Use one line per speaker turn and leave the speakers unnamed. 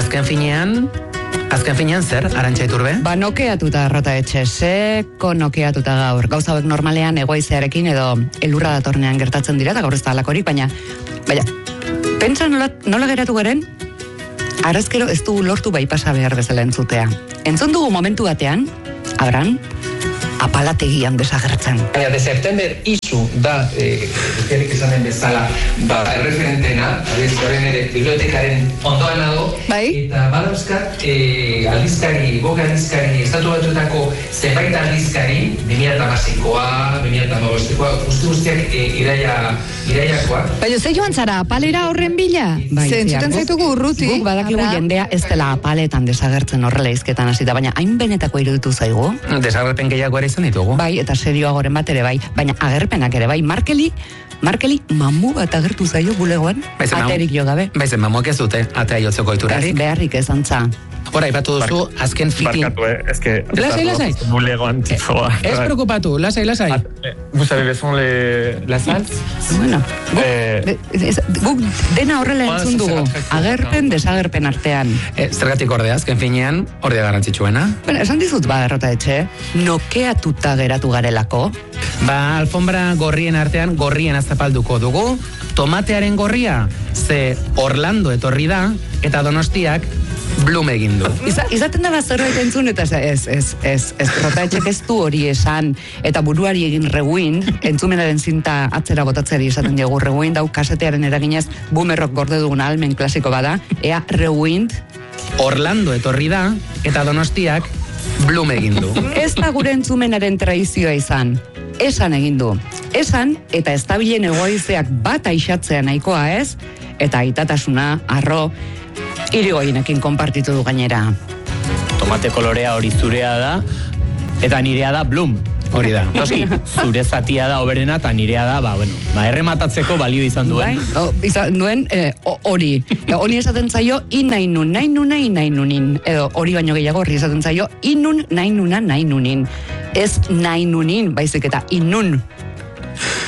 azken finean zer, Arantxa Iturbe?
Ba, nokeatuta Arrota Etxe, seko nokeatuta gaur. Gauza hauek normalean egoizearekin edo elurra datornean gertatzen dira, eta gaur ez da alakorik, baina, pentsa nola geratu garen, arazkero ez dugu lortu bai pasa behar bezala entzutea. Entzun dugu momentu batean, Abran, apalategian desagertzen.
Baina, de September izu da, erik esanen bezala, erreferentena, horren ere, bibliotekaren ondoan dago, eta badauzkat, boga aldizkari, estatu batuetako zenbait aldizkari, 2008koa, 2008koa, guztiak iraiakoa.
Baina, ze joan zara, apalera horren bila? Zentzuten zaitugu urruti.
Guk badakigu jendea ez dela apaletan desagertzen horrela izketan hasita, baina hain benetako iruditu zaigu.
Desagerpen gehiago ere izan ditugu.
Bai, eta serioagoren bat ere bai, baina agerpenak ere bai. Markeli mamu bat agertu zaio bulegoan, aterik jo gabe.
Baizen, mamuak ez dute, atea jotzeko iturarik.
Ez beharrik ez antza.
Hora, ipatu duzu, azken fitin...
Barkatu,
Lasai.
Bulegoan tifoa.
Ez preocupatu, lasai.
Vous savez les sons la salsa?
Bueno, guk dena horrela entzun dugu, agerpen, desagerpen artean.
Zergatik ordea, azken finean, ordea garrantzitsuena.
Bueno, esan dizut Arrota Etxe, nokeatuta geratu garelako.
Alfombra gorrien artean, gorrien azapalduko dugu, tomatearen gorria, ze Orlando etorri da, eta Donostiak Bloom egin du.
Izaten da zerbait entzun, eta ez, Arrota Etxek ez du hori esan, eta buruari egin Rewind, entzumenaren zinta atzera botatzeari esaten dugu Rewind, hau kasetearen eraginez boomerrok gorde dugun almen klasiko bada, ea Rewind.
Orlando etorri da, eta Donostiak Bloom egin du.
Ez da gure entzumenaren traizioa izan. Esan egin du. Esan, eta ez dabilen egoizeak bat aixatzea nahikoa ez, eta aitatasuna, arro, Irigoienekin konpartitu du gainera.
Tomate kolorea hori zurea da, eta nirea da Bloom.
Hori da.
Noski, zure zatia da oberena, eta nirea da, errematatzeko balio izan duen.
Izan duen, hori. Honi esaten zaio, inainunin. Edo hori baino gehiago horri esaten zaio, inun, nahi nunin. Ez nahi nunin, baizik eta inun.